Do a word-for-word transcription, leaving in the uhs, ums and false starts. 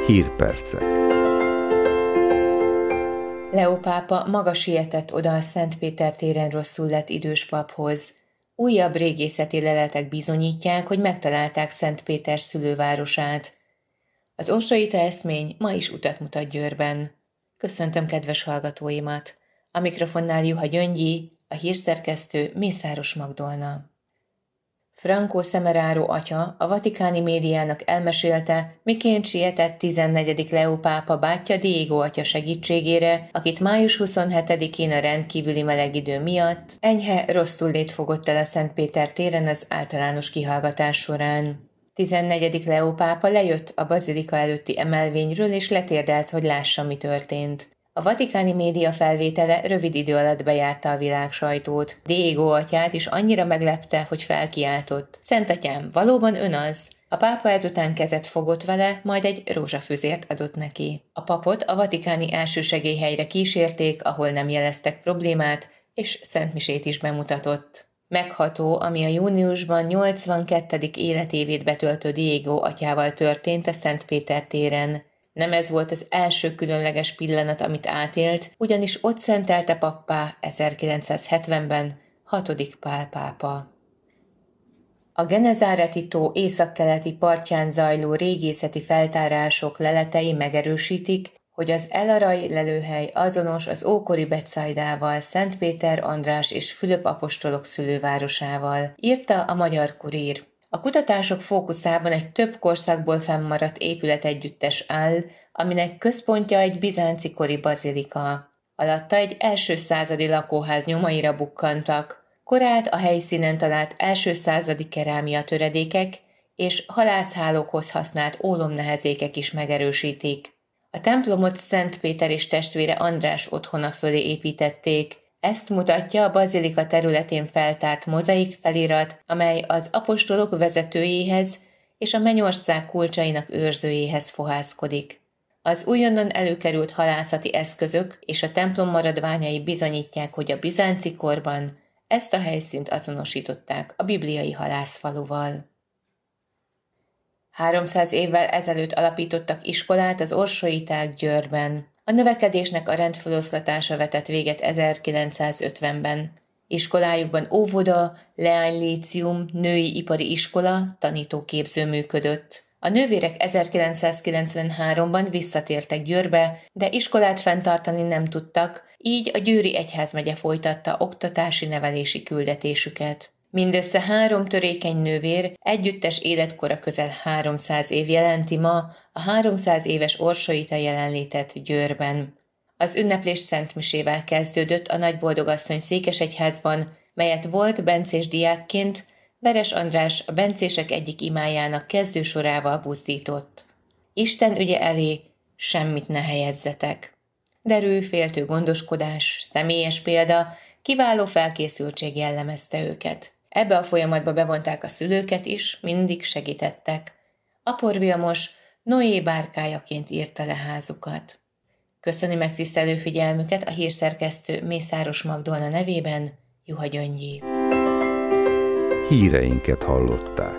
Hírpercek. Leó pápa maga sietett oda a Szent Péter téren rosszul lett idős paphoz. Újabb régészeti leletek bizonyítják, hogy megtalálták Szent Péter szülővárosát. Az orsoita eszmény ma is utat mutat Győrben. Köszöntöm kedves hallgatóimat! A mikrofonnál Juha Gyöngyi, a hírszerkesztő Mészáros Magdolna. Franco Semeraro atya a vatikáni médiának elmesélte, miként sietett tizennegyedik Leó pápa bátyja Diego atya segítségére, akit május huszonhetedikén a rendkívüli meleg idő miatt enyhe rossztullét fogott el a Szent Péter téren az általános kihallgatás során. tizennegyedik Leó pápa lejött a bazilika előtti emelvényről és letérdelt, hogy lássa, mi történt. A vatikáni média felvétele rövid idő alatt bejárta a világ sajtót. Diego atyát is annyira meglepte, hogy felkiáltott. Szent atyám, valóban ön az? A pápa ezután kezet fogott vele, majd egy rózsafüzért adott neki. A papot a vatikáni elsősegélyhelyre kísérték, ahol nem jeleztek problémát, és szentmisét is bemutatott. Megható, ami a júniusban nyolcvankettedik életévét betöltő Diego atyával történt a Szent Péter téren. Nem ez volt az első különleges pillanat, amit átélt, ugyanis ott szentelte pappá ezerkilencszázhetvenben hatodik Pál pápa. A Genezáreti tó északkeleti partján zajló régészeti feltárások leletei megerősítik, hogy az El Araj lelőhely azonos az ókori Betsaidával, Szent Péter, András és Fülöp apostolok szülővárosával, írta a Magyar Kurír. A kutatások fókuszában egy több korszakból fennmaradt épületegyüttes áll, aminek központja egy bizánci kori bazilika. Alatta egy első századi lakóház nyomaira bukkantak, korát a helyszínen talált első századi kerámia töredékek és halászhálókhoz használt ólomnehezékek is megerősítik. A templomot Szent Péter és testvére András otthona fölé építették. Ezt mutatja a bazilika területén feltárt mozaik felirat, amely az apostolok vezetőjéhez és a mennyország kulcsainak őrzőjéhez fohászkodik. Az újonnan előkerült halászati eszközök és a templom maradványai bizonyítják, hogy a bizánci korban ezt a helyszínt azonosították a bibliai halászfaluval. háromszáz évvel ezelőtt alapítottak iskolát az orsoiták Győrben. A növekedésnek a rendfeloszlatása vetett véget ezerkilencszázötvenben. Iskolájukban óvoda, leánylícium, női ipari iskola, tanítóképző működött. A nővérek ezerkilencszázkilencvenháromban visszatértek Győrbe, de iskolát fenntartani nem tudtak, így a győri egyházmegye folytatta oktatási-nevelési küldetésüket. Mindössze három törékeny nővér együttes életkora közel háromszáz év jelenti ma a háromszáz éves orsoita jelenlétet Győrben. Az ünneplés szentmisével kezdődött a Nagyboldogasszony székesegyházban, melyet volt bencés diákként Veres András a bencések egyik imájának kezdősorával buzdított. Isten ügye elé semmit ne helyezzetek. Derű, féltő gondoskodás, személyes példa, kiváló felkészültség jellemezte őket. Ebbe a folyamatba bevonták a szülőket is, mindig segítettek. Apor Vilmos Noé bárkájaként írta le házukat. Köszöni megtisztelő figyelmüket a hírszerkesztő Mészáros Magdolna nevében, Juha Gyöngyi. Híreinket hallották.